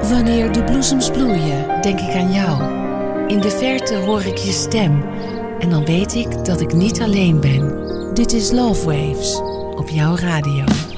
Wanneer de bloesems bloeien, denk ik aan jou. In de verte hoor ik je stem. En dan weet ik dat ik niet alleen ben. Dit is Love Waves op jouw radio.